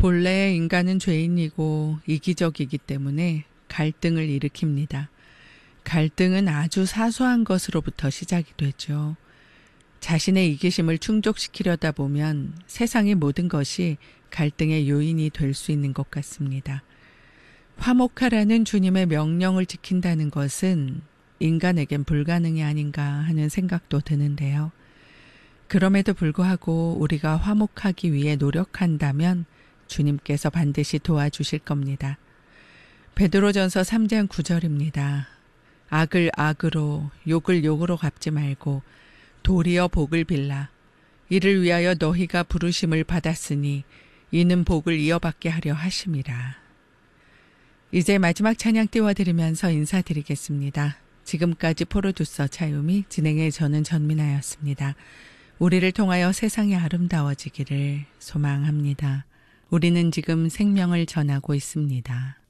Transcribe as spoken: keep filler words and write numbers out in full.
본래 인간은 죄인이고 이기적이기 때문에 갈등을 일으킵니다. 갈등은 아주 사소한 것으로부터 시작이 되죠. 자신의 이기심을 충족시키려다 보면 세상의 모든 것이 갈등의 요인이 될 수 있는 것 같습니다. 화목하라는 주님의 명령을 지킨다는 것은 인간에겐 불가능이 아닌가 하는 생각도 드는데요. 그럼에도 불구하고 우리가 화목하기 위해 노력한다면 주님께서 반드시 도와주실 겁니다. 베드로전서 삼 장 구 절입니다. 악을 악으로 욕을 욕으로 갚지 말고 도리어 복을 빌라. 이를 위하여 너희가 부르심을 받았으니 이는 복을 이어받게 하려 하심이라. 이제 마지막 찬양 띄워드리면서 인사드리겠습니다. 지금까지 프로듀서 차유미, 진행의 저는 전민아였습니다. 우리를 통하여 세상이 아름다워지기를 소망합니다. 우리는 지금 생명을 전하고 있습니다.